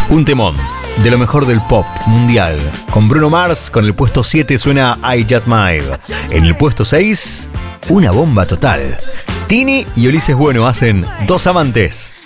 Un temón de lo mejor del pop mundial. Con Bruno Mars, con el puesto 7 suena I Just Might. En el puesto 6, una bomba total. Tini y Ulises Bueno hacen Dos Amantes.